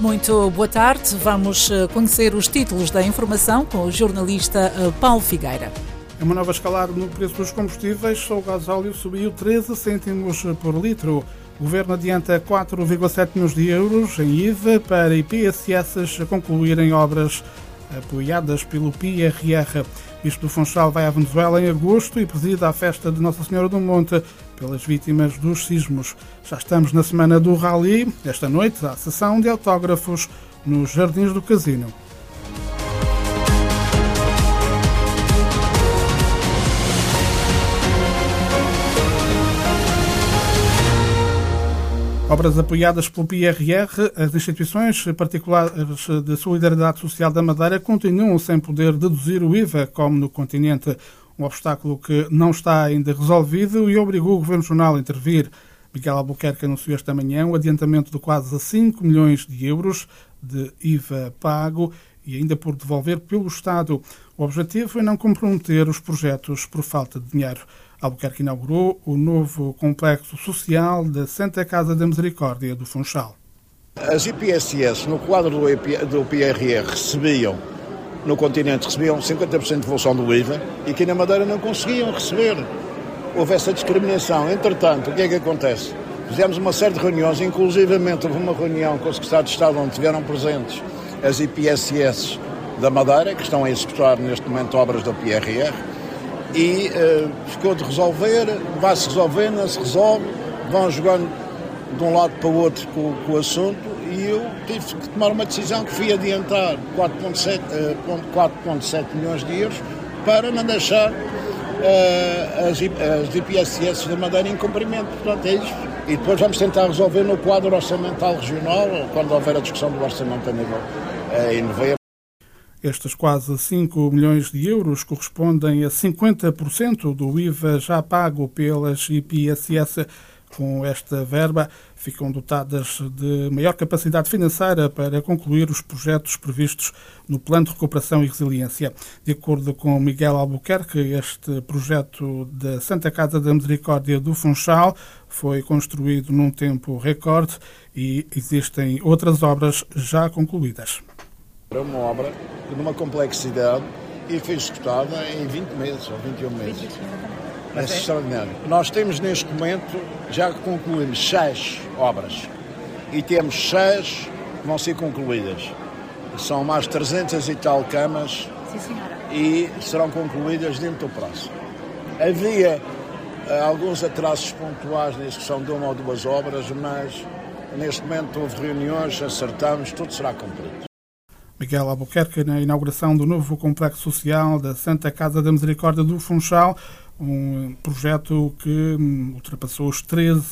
Muito boa tarde. Vamos conhecer os títulos da informação com o jornalista Paulo Figueira. É uma nova escalada no preço dos combustíveis. Só o gasóleo subiu 13 cêntimos por litro. O Governo adianta 4,7 milhões de euros em IVA para IPSS concluírem obras apoiadas pelo PRR. Isto do Funchal vai à Venezuela em agosto e preside a festa de Nossa Senhora do Monte pelas vítimas dos sismos. Já estamos na semana do Rally. Esta noite há sessão de autógrafos nos Jardins do Casino. Obras apoiadas pelo PRR, as instituições particulares de solidariedade social da Madeira continuam sem poder deduzir o IVA, como no continente, um obstáculo que não está ainda resolvido e obrigou o Governo Regional a intervir. Miguel Albuquerque anunciou esta manhã o adiantamento de quase 5 milhões de euros de IVA pago e ainda por devolver pelo Estado. O objetivo é não comprometer os projetos por falta de dinheiro. Albuquerque inaugurou o novo complexo social da Santa Casa da Misericórdia do Funchal. As IPSS, no quadro do PRR, no continente recebiam 50% de devolução do IVA e aqui na Madeira não conseguiam receber. Houve essa discriminação. Entretanto, o que é que acontece? Fizemos uma série de reuniões, inclusivamente houve uma reunião com o Secretário de Estado onde estiveram presentes as IPSS da Madeira, que estão a executar neste momento obras da PRR, e ficou de resolver, vai-se resolvendo, não se resolve, vão jogando de um lado para o outro com o assunto e eu tive que tomar uma decisão que fui adiantar 4,7 milhões de euros para não deixar as IPSS da Madeira em cumprimento. Portanto, é isto. E depois vamos tentar resolver no quadro orçamental regional, quando houver a discussão do orçamento a nível em novembro. Estes quase 5 milhões de euros correspondem a 50% do IVA já pago pelas IPSS. Com esta verba, ficam dotadas de maior capacidade financeira para concluir os projetos previstos no Plano de Recuperação e Resiliência. De acordo com Miguel Albuquerque, este projeto da Santa Casa da Misericórdia do Funchal foi construído num tempo recorde e existem outras obras já concluídas. É uma obra de uma complexidade e foi executada em 20 meses ou 21 meses. É extraordinário. Nós temos neste momento, já concluímos 6 obras e temos 6 que vão ser concluídas. São mais 300 e tal camas. Sim, senhora. E serão concluídas dentro do prazo. Havia alguns atrasos pontuais na execução de uma ou duas obras, mas neste momento houve reuniões, acertamos, tudo será cumprido. Miguel Albuquerque na inauguração do novo complexo social da Santa Casa da Misericórdia do Funchal, um projeto que ultrapassou os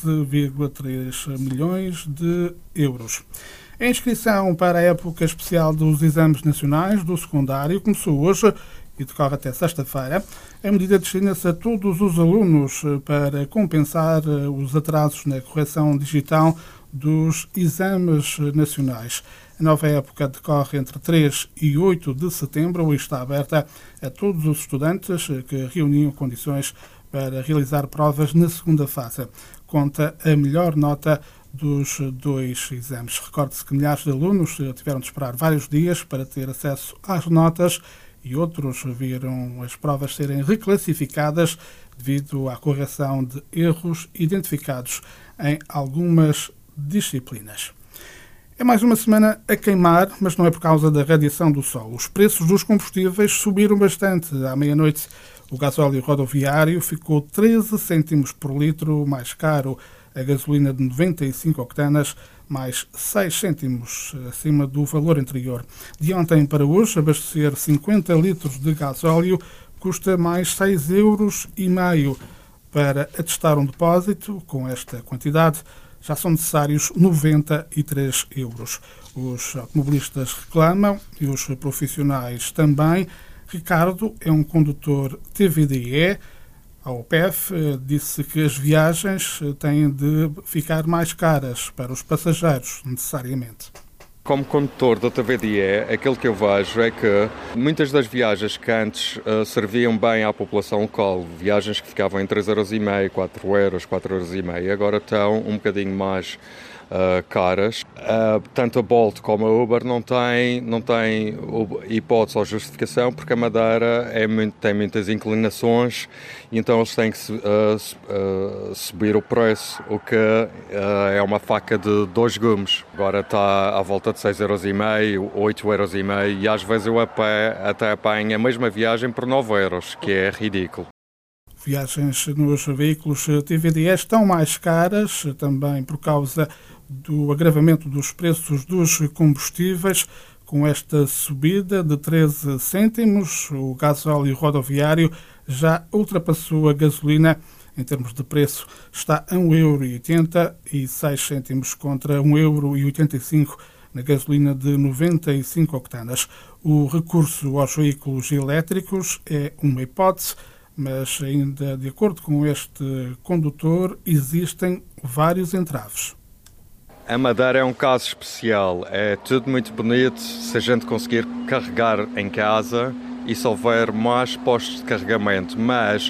13,3 milhões de euros. A inscrição para a época especial dos exames nacionais do secundário começou hoje e decorre até sexta-feira. A medida destina-se a todos os alunos para compensar os atrasos na correção digital dos exames nacionais. A nova época decorre entre 3 e 8 de setembro e está aberta a todos os estudantes que reuniam condições para realizar provas na segunda fase. Conta a melhor nota dos 2 exames. Recorde-se que milhares de alunos tiveram de esperar vários dias para ter acesso às notas e outros viram as provas serem reclassificadas devido à correção de erros identificados em algumas disciplinas. É mais uma semana a queimar, mas não é por causa da radiação do sol. Os preços dos combustíveis subiram bastante. À meia-noite, o gasóleo rodoviário ficou 13 cêntimos por litro mais caro. A gasolina de 95 octanas, mais 6 cêntimos acima do valor anterior. De ontem para hoje, abastecer 50 litros de gasóleo custa mais 6,5 euros. Para atestar um depósito com esta quantidade, já são necessários 93 euros. Os automobilistas reclamam e os profissionais também. Ricardo é um condutor TVDE. A OPEF disse que as viagens têm de ficar mais caras para os passageiros, necessariamente. Como condutor da TVDE, aquilo que eu vejo é que muitas das viagens que antes serviam bem à população local, viagens que ficavam em 3,5 €, 4 €, 4,5 €, agora estão um bocadinho mais caras. Tanto a Bolt como a Uber não tem hipótese ou justificação, porque a Madeira tem muitas inclinações e então eles têm que subir o preço, o que é uma faca de 2 gumes. Agora está à volta de 6,5€, 8,5€ e às vezes eu até apanho a mesma viagem por 9€, que é ridículo. Viagens nos veículos TVDE estão mais caras, também por causa do agravamento dos preços dos combustíveis. Com esta subida de 13 cêntimos, o gasóleo rodoviário já ultrapassou a gasolina. Em termos de preço, está a 1,86€ contra 1,85€ na gasolina de 95 octanas. O recurso aos veículos elétricos é uma hipótese, mas ainda de acordo com este condutor, existem vários entraves. A Madeira é um caso especial, é tudo muito bonito se a gente conseguir carregar em casa e se houver mais postos de carregamento, mas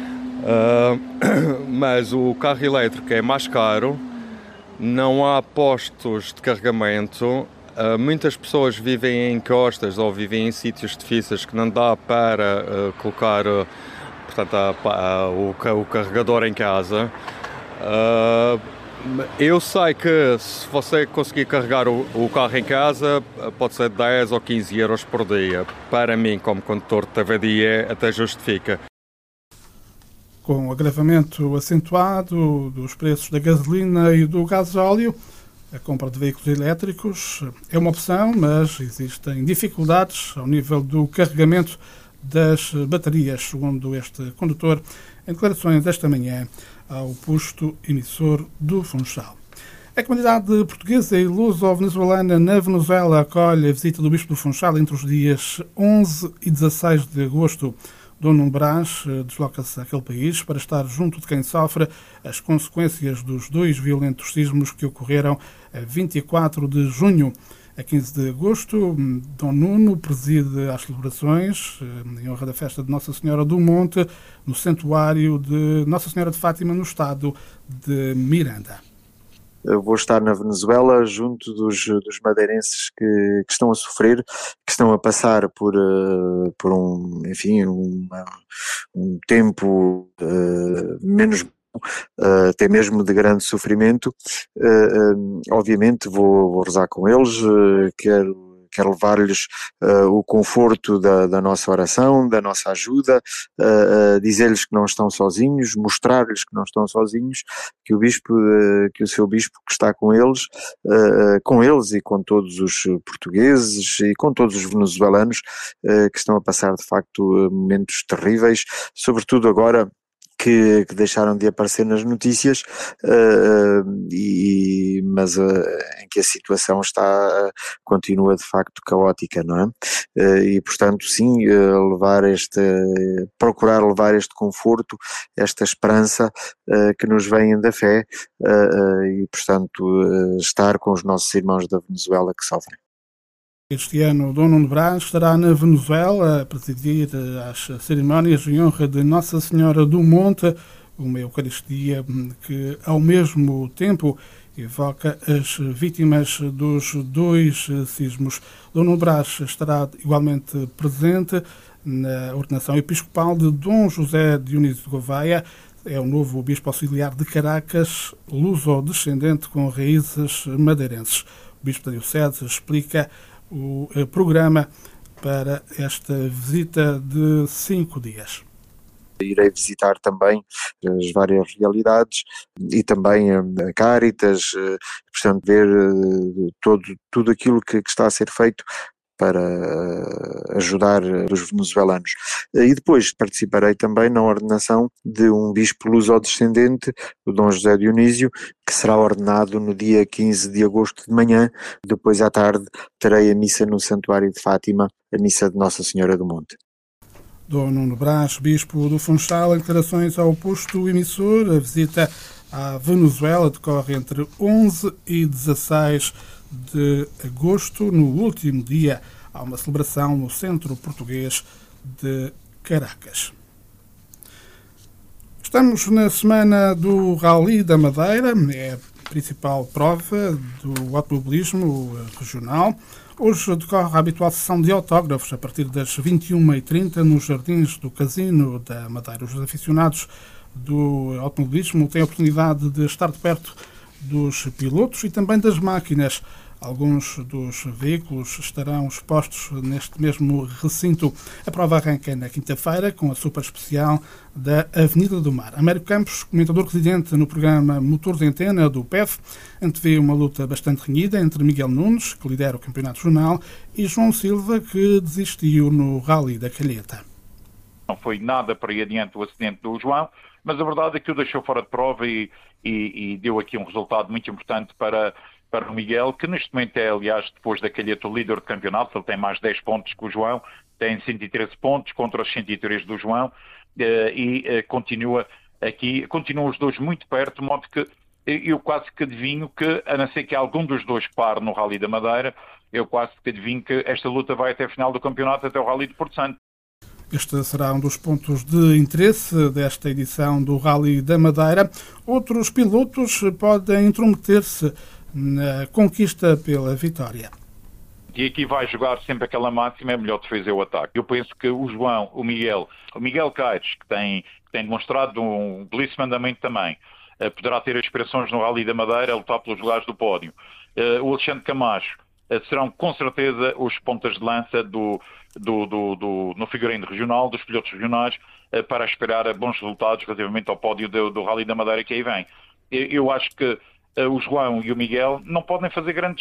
o carro elétrico é mais caro, não há postos de carregamento, muitas pessoas vivem em encostas ou vivem em sítios difíceis que não dá para colocar o carregador em casa. Eu sei que se você conseguir carregar o carro em casa, pode ser 10 ou 15€ por dia. Para mim, como condutor de TVDE, até justifica. Com o agravamento acentuado dos preços da gasolina e do gasóleo, a compra de veículos elétricos é uma opção, mas existem dificuldades ao nível do carregamento das baterias, segundo este condutor, em declarações esta manhã ao posto emissor do Funchal. A comunidade portuguesa e luso-venezuelana na Venezuela acolhe a visita do Bispo do Funchal entre os dias 11 e 16 de agosto. Dom Nuno Brás desloca-se àquele país para estar junto de quem sofre as consequências dos 2 violentos sismos que ocorreram a 24 de junho. A 15 de agosto, Dom Nuno preside as celebrações em honra da festa de Nossa Senhora do Monte no Santuário de Nossa Senhora de Fátima, no estado de Miranda. Eu vou estar na Venezuela junto dos madeirenses que estão a sofrer, que estão a passar por um tempo menos até mesmo de grande sofrimento. Obviamente vou rezar com eles, quero levar-lhes o conforto da nossa oração, da nossa ajuda, dizer-lhes que não estão sozinhos, mostrar-lhes que não estão sozinhos, que o seu bispo que está com eles e com todos os portugueses e com todos os venezuelanos que estão a passar de facto momentos terríveis, sobretudo agora que deixaram de aparecer nas notícias, mas em que a situação continua de facto caótica, não é? E portanto sim, procurar levar este conforto, esta esperança que nos vem da fé, e portanto estar com os nossos irmãos da Venezuela que sofrem. Este ano, Dom Nuno Brás estará na Venezuela a presidir as cerimónias em honra de Nossa Senhora do Monte, uma Eucaristia que, ao mesmo tempo, evoca as vítimas dos 2 sismos. Dom Nuno Brás estará igualmente presente na ordenação episcopal de Dom José Dionísio de Gouveia. É o novo bispo auxiliar de Caracas, luso-descendente com raízes madeirenses. O bispo da diocese explica o programa para esta visita de 5 dias. Irei visitar também as várias realidades e também a Cáritas, portanto ver tudo aquilo que está a ser feito para ajudar os venezuelanos. E depois participarei também na ordenação de um bispo luso-descendente, o Dom José Dionísio, que será ordenado no dia 15 de agosto de manhã. Depois à tarde terei a missa no Santuário de Fátima, a missa de Nossa Senhora do Monte. Dom Nuno Brás, bispo do Funchal, em declarações ao posto emissor. A visita à Venezuela decorre entre 11 e 16 de agosto. No último dia, há uma celebração no Centro Português de Caracas. Estamos na semana do Rally da Madeira. É principal prova do automobilismo regional. Hoje decorre a habitual sessão de autógrafos a partir das 21h30 nos jardins do Casino da Madeira. Os aficionados do automobilismo têm a oportunidade de estar de perto dos pilotos e também das máquinas. Alguns dos veículos estarão expostos neste mesmo recinto. A prova arranca na quinta-feira com a super especial da Avenida do Mar. Américo Campos, comentador residente no programa Motor de Antena do PEF, antevê uma luta bastante renhida entre Miguel Nunes, que lidera o Campeonato Regional, e João Silva, que desistiu no Rally da Calheta. Não foi nada para ir adiante o acidente do João, mas a verdade é que o deixou fora de prova e deu aqui um resultado muito importante para o Miguel, que neste momento é, aliás, depois da Calheta, o líder do campeonato. Ele tem mais 10 pontos que o João, tem 113 pontos contra os 103 do João, continuam os dois muito perto, de modo que eu quase que adivinho que, a não ser que algum dos dois pare no Rally da Madeira, eu quase que adivinho que esta luta vai até a final do campeonato, até o Rally de Porto Santo. Este será um dos pontos de interesse desta edição do Rally da Madeira. Outros pilotos podem intrometer-se na conquista pela vitória. E aqui vai jogar sempre aquela máxima, é melhor defesa é o ataque. Eu penso que o João, o Miguel Caires, que tem demonstrado um belíssimo andamento também, poderá ter aspirações no Rally da Madeira a lutar pelos lugares do pódio. O Alexandre Camacho serão com certeza os pontas de lança no figurino regional, dos pilotos regionais, para esperar a bons resultados relativamente ao pódio do Rally da Madeira que aí vem. Eu acho que o João e o Miguel não podem fazer grande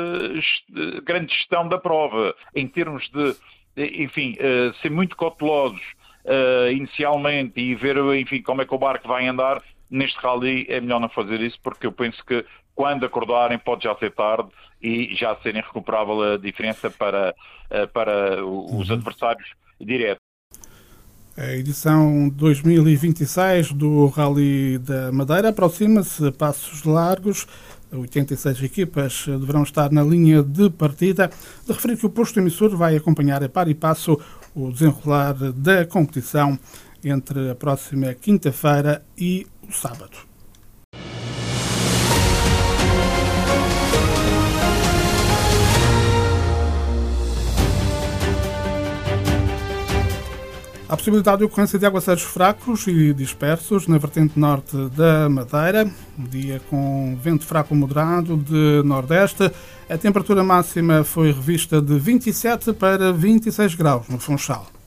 gestão da prova, em termos de, enfim, ser muito cautelosos inicialmente e ver, enfim, como é que o barco vai andar. Neste Rally é melhor não fazer isso, porque eu penso que quando acordarem pode já ser tarde e já ser irrecuperável a diferença para os adversários diretos. A edição 2026 do Rally da Madeira aproxima-se a passos largos. 86 equipas deverão estar na linha de partida. De referir que o posto emissor vai acompanhar a par e passo o desenrolar da competição entre a próxima quinta-feira e o sábado. Há possibilidade de ocorrência de aguaceiros fracos e dispersos na vertente norte da Madeira, um dia com vento fraco moderado de nordeste. A temperatura máxima foi revista de 27 para 26 graus no Funchal.